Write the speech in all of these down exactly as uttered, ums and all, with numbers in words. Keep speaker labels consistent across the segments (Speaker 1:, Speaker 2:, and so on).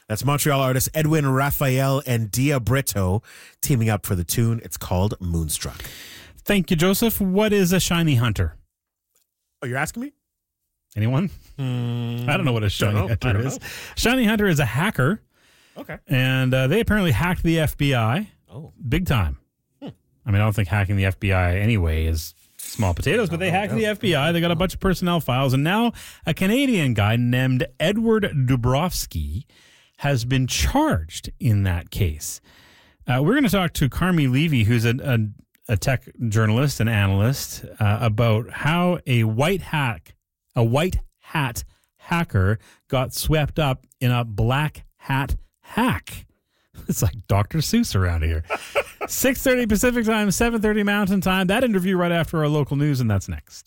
Speaker 1: That's Montreal artists Edwin Raphael and Dia Brito teaming up for the tune. It's called Moonstruck.
Speaker 2: Thank you, Joseph. What is a shiny hunter?
Speaker 1: Oh, you're asking me?
Speaker 2: Anyone?
Speaker 1: Mm,
Speaker 2: I don't know what a shiny
Speaker 1: know.
Speaker 2: hunter is. Know. Shiny hunter is a hacker.
Speaker 1: Okay.
Speaker 2: And uh, they apparently hacked the F B I.
Speaker 1: Oh.
Speaker 2: Big time.
Speaker 1: Hmm.
Speaker 2: I mean, I don't think hacking the F B I anyway is small potatoes, but they hacked the F B I. They got a bunch of personnel files. And now a Canadian guy named Edward Dubrovsky has been charged in that case. Uh, we're going to talk to Carmi Levy, who's a, a, a tech journalist and analyst, uh, about how a white hack, a white hat hacker got swept up in a black hat hack. It's like Doctor Seuss around here. six thirty Pacific Time, seven thirty Mountain Time. That interview right after our local news, and that's next.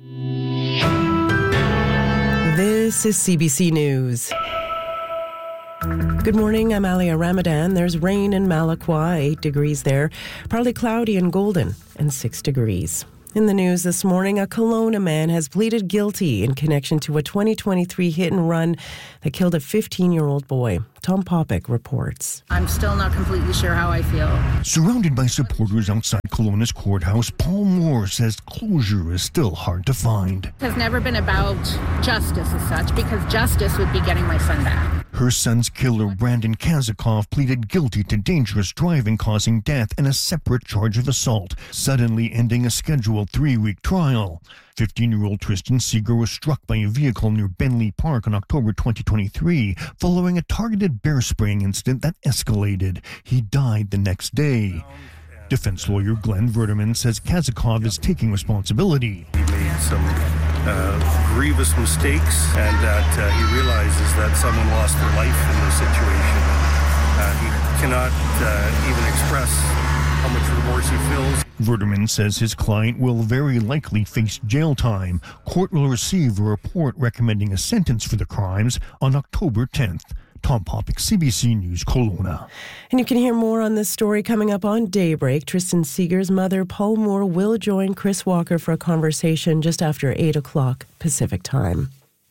Speaker 3: This is C B C News. Good morning, I'm Alia Ramadan. There's rain in Malacqua, eight degrees there. Partly cloudy in Golden, and six degrees. In the news this morning, a Kelowna man has pleaded guilty in connection to a twenty twenty-three hit and run that killed a fifteen-year-old boy. Tom Popick reports.
Speaker 4: I'm still not completely sure how I feel.
Speaker 5: Surrounded by supporters outside Kelowna's courthouse, Paul Moore says closure is still hard to find.
Speaker 4: It has never been about justice as such, because justice would be getting my son back.
Speaker 5: Her son's killer, Brandon Kazakov, pleaded guilty to dangerous driving causing death and a separate charge of assault, suddenly ending a scheduled three-week trial. fifteen-year-old Tristan Seeger was struck by a vehicle near Bentley Park in October twenty twenty-three following a targeted bear spraying incident that escalated. He died the next day. Defense lawyer Glenn Verderman says Kazakov is taking responsibility.
Speaker 6: He made some uh, grievous mistakes, and that uh, he realizes that someone lost their life in this situation. Uh, he cannot uh, even express how much remorse he feels.
Speaker 5: Verderman says his client will very likely face jail time. Court will receive a report recommending a sentence for the crimes on October tenth. Tom Popick, C B C News, Kelowna.
Speaker 3: And you can hear more on this story coming up on Daybreak. Tristan Seeger's mother, Paul Moore, will join Chris Walker for a conversation just after eight o'clock Pacific Time.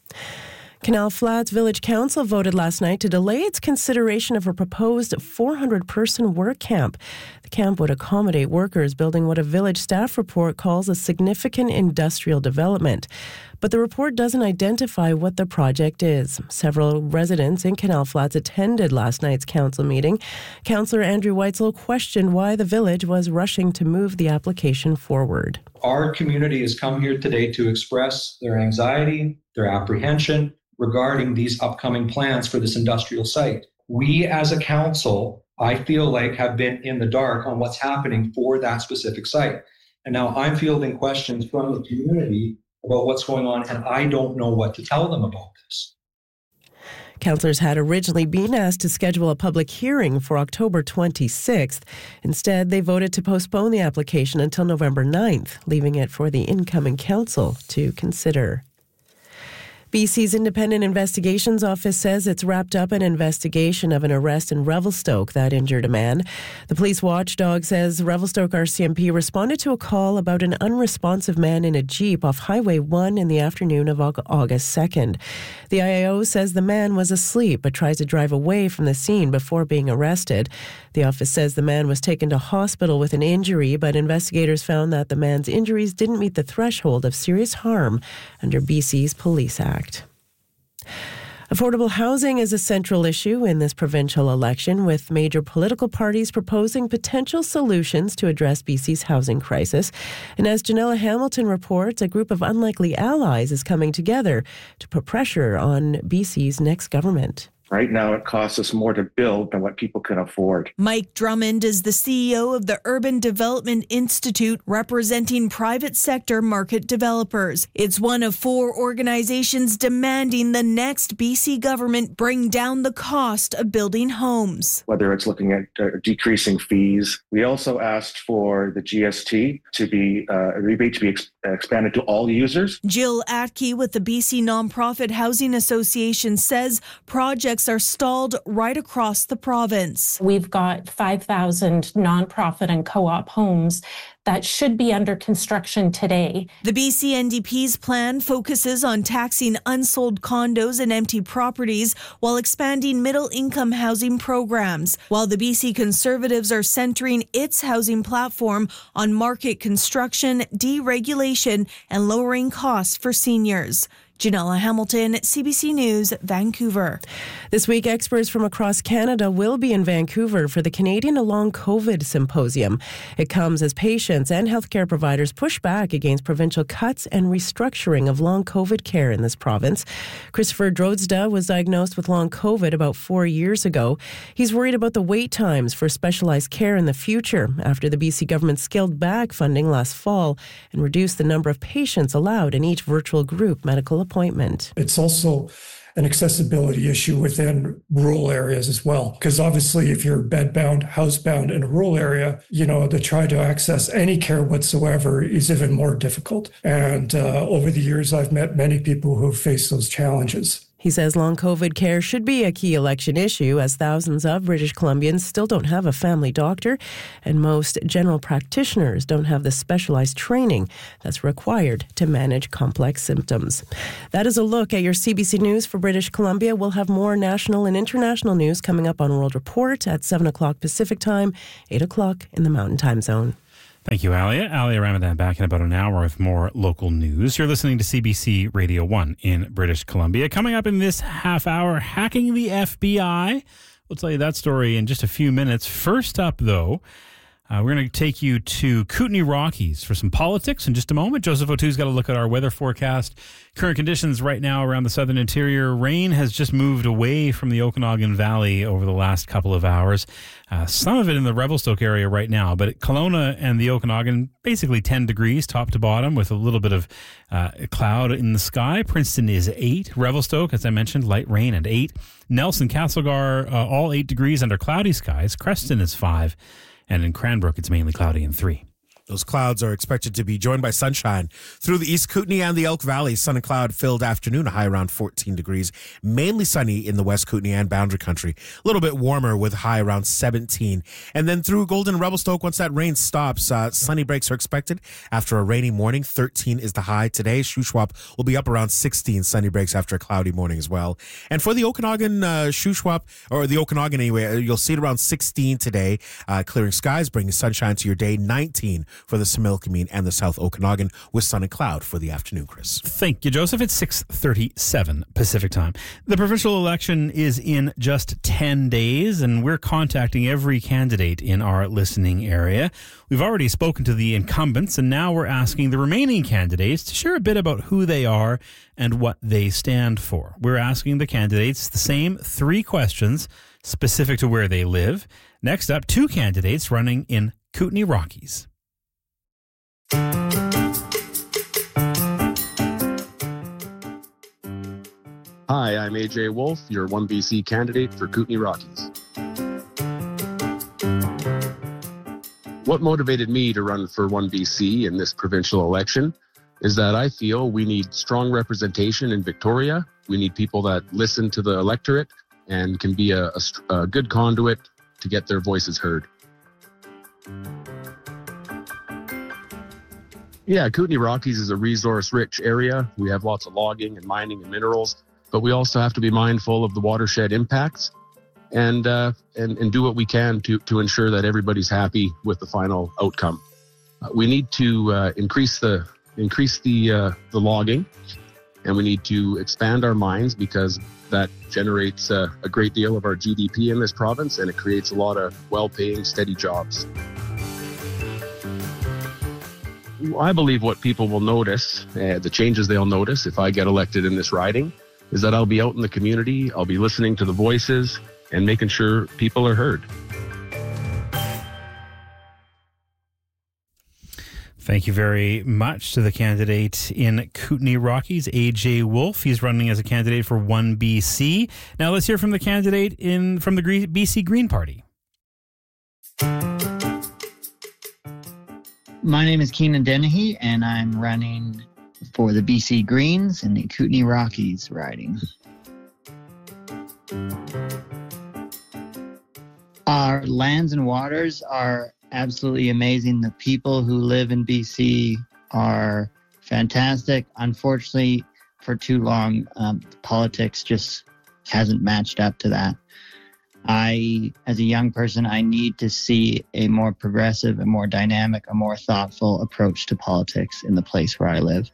Speaker 3: Canal Flats Village Council voted last night to delay its consideration of a proposed four hundred person work camp. The camp would accommodate workers building what a village staff report calls a significant industrial development. But the report doesn't identify what the project is. Several residents in Canal Flats attended last night's council meeting. Councillor Andrew Weitzel questioned why the village was rushing to move the application forward.
Speaker 7: Our community has come here today to express their anxiety, their apprehension regarding these upcoming plans for this industrial site. We as a council, I feel like, have been in the dark on what's happening for that specific site. And now I'm fielding questions from the community about what's going on, and I don't know what to tell them about this.
Speaker 3: Councillors had originally been asked to schedule a public hearing for October twenty-sixth. Instead, they voted to postpone the application until November ninth, leaving it for the incoming council to consider. B C's Independent Investigations Office says it's wrapped up an investigation of an arrest in Revelstoke that injured a man. The police watchdog says Revelstoke R C M P responded to a call about an unresponsive man in a Jeep off Highway one in the afternoon of August second. The I A O says the man was asleep but tries to drive away from the scene before being arrested. The office says the man was taken to hospital with an injury, but investigators found that the man's injuries didn't meet the threshold of serious harm under B C's Police Act. Affordable housing is a central issue in this provincial election, with major political parties proposing potential solutions to address B C's housing crisis. And as Janella Hamilton reports, a group of unlikely allies is coming together to put pressure on B C's next government.
Speaker 8: Right now, it costs us more to build than what people can afford.
Speaker 9: Mike Drummond is the C E O of the Urban Development Institute, representing private sector market developers. It's one of four organizations demanding the next B C government bring down the cost of building homes.
Speaker 8: Whether it's looking at uh, decreasing fees. We also asked for the G S T to be, uh, a rebate to be ex- expanded to all users.
Speaker 9: Jill Atke with the B C Nonprofit Housing Association says projects projects are stalled right across the province.
Speaker 10: We've got five thousand nonprofit and co-op homes that should be under construction today.
Speaker 9: The B C N D P's plan focuses on taxing unsold condos and empty properties while expanding middle-income housing programs, while the B C Conservatives are centering its housing platform on market construction, deregulation, and lowering costs for seniors. Janella Hamilton, C B C News, Vancouver.
Speaker 3: This week, experts from across Canada will be in Vancouver for the Canadian Long COVID Symposium. It comes as patients and healthcare providers push back against provincial cuts and restructuring of long COVID care in this province. Christopher Drodsda was diagnosed with long COVID about four years ago. He's worried about the wait times for specialized care in the future after the B C government scaled back funding last fall and reduced the number of patients allowed in each virtual group medical appointment.
Speaker 11: It's also an accessibility issue within rural areas as well. Because obviously if you're bedbound, housebound in a rural area, you know, to try to access any care whatsoever is even more difficult. And uh, over the years, I've met many people who have faced those challenges.
Speaker 3: He says long COVID care should be a key election issue as thousands of British Columbians still don't have a family doctor and most general practitioners don't have the specialized training that's required to manage complex symptoms. That is a look at your C B C News for British Columbia. We'll have more national and international news coming up on World Report at seven o'clock Pacific Time, eight o'clock in the Mountain Time Zone.
Speaker 2: Thank you, Alia. Alia Ramadan back in about an hour with more local news. You're listening to C B C Radio one in British Columbia. Coming up in this half hour, hacking the F B I. We'll tell you that story in just a few minutes. First up, though, uh, we're going to take you to Kootenay Rockies for some politics in just a moment. Joseph O'Too's got to look at our weather forecast. Current conditions right now around the southern interior. Rain has just moved away from the Okanagan Valley over the last couple of hours. Uh, some of it in the Revelstoke area right now, but Kelowna and the Okanagan, basically ten degrees top to bottom with a little bit of uh, cloud in the sky. Princeton is eight. Revelstoke, as I mentioned, light rain at eight. Nelson, Castlegar, uh, all eight degrees under cloudy skies. Creston is five. And in Cranbrook, it's mainly cloudy and three.
Speaker 1: Those clouds are expected to be joined by sunshine through the East Kootenay and the Elk Valley. Sun and cloud filled afternoon, a high around fourteen degrees. Mainly sunny in the West Kootenay and Boundary Country. A little bit warmer with high around seventeen. And then through Golden and Revelstoke, once that rain stops, uh, sunny breaks are expected after a rainy morning. thirteen is the high today. Shuswap will be up around sixteen. Sunny breaks after a cloudy morning as well. And for the Okanagan, uh, Shuswap, or the Okanagan anyway, you'll see it around sixteen today. Uh, clearing skies, bringing sunshine to your day. nineteen for the Similkameen and the South Okanagan with sun and cloud for the afternoon, Chris.
Speaker 2: Thank you, Joseph. It's six thirty-seven Pacific Time. The provincial election is in just ten days, and we're contacting every candidate in our listening area. We've already spoken to the incumbents, and now we're asking the remaining candidates to share a bit about who they are and what they stand for. We're asking the candidates the same three questions specific to where they live. Next up, two candidates running in Kootenay Rockies.
Speaker 12: Hi, I'm A J Wolf, your one B C candidate for Kootenay Rockies. What motivated me to run for one B C in this provincial election is that I feel we need strong representation in Victoria. We need people that listen to the electorate and can be a, a, a good conduit to get their voices heard. Yeah, Kootenay Rockies is a resource-rich area. We have lots of logging and mining and minerals, but we also have to be mindful of the watershed impacts and uh, and, and do what we can to, to ensure that everybody's happy with the final outcome. Uh, we need to uh, increase the increase the uh, the logging, and we need to expand our mines because that generates uh, a great deal of our G D P in this province, and it creates a lot of well-paying, steady jobs. I believe what people will notice, uh, the changes they'll notice if I get elected in this riding, is that I'll be out in the community, I'll be listening to the voices and making sure people are heard.
Speaker 2: Thank you very much to the candidate in Kootenay Rockies, A J Wolf. He's running as a candidate for one B C. Now let's hear from the candidate in from the B C Green Party.
Speaker 13: My name is Keenan Dennehy, and I'm running for the B C Greens in the Kootenay Rockies riding. Our lands and waters are absolutely amazing. The people who live in B C are fantastic. Unfortunately, for too long, um, politics just hasn't matched up to that. I, as a young person, I need to see a more progressive, a more dynamic, a more thoughtful approach to politics in the place where I live.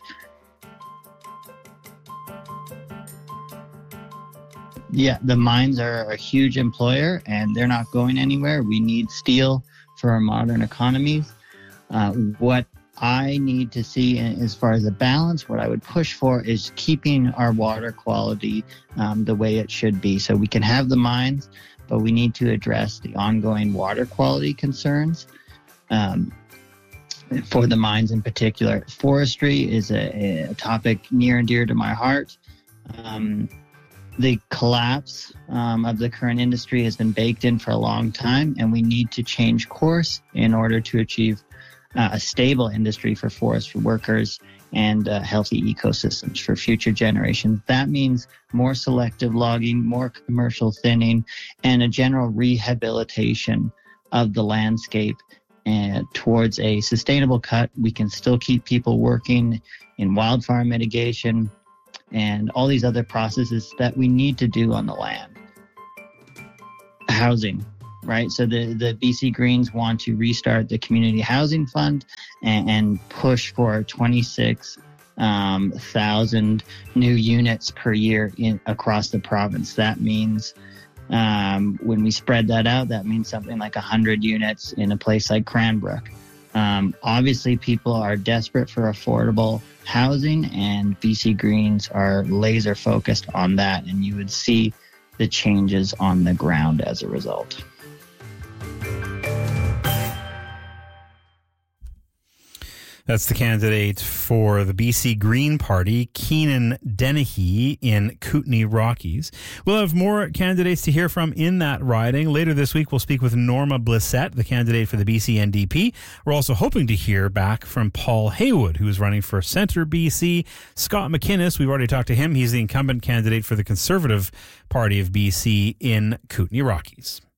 Speaker 13: Yeah, the mines are a huge employer and they're not going anywhere. We need steel for our modern economies. Uh, what I need to see as far as a balance, what I would push for is keeping our water quality um, the way it should be. So we can have the mines, but we need to address the ongoing water quality concerns um, for the mines in particular. Forestry is a, a topic near and dear to my heart. Um, The collapse um, of the current industry has been baked in for a long time, and we need to change course in order to achieve uh, a stable industry for forest workers and uh, healthy ecosystems for future generations. That means more selective logging, more commercial thinning, and a general rehabilitation of the landscape and towards a sustainable cut. We can still keep people working in wildfire mitigation and all these other processes that we need to do on the land. Housing, right? So the, the B C Greens want to restart the Community Housing Fund and, and push for twenty-six thousand um, new units per year in across the province. That means um, when we spread that out, that means something like one hundred units in a place like Cranbrook. Um, obviously, people are desperate for affordable housing, and B C Greens are laser focused on that, and you would see the changes on the ground as a result.
Speaker 2: That's the candidate for the B C Green Party, Keenan Dennehy in Kootenay Rockies. We'll have more candidates to hear from in that riding. Later this week, we'll speak with Norma Blissett, the candidate for the B C N D P. We're also hoping to hear back from Paul Haywood, who is running for Centre B C. Scott McInnes, we've already talked to him. He's the incumbent candidate for the Conservative Party of B C in Kootenay Rockies.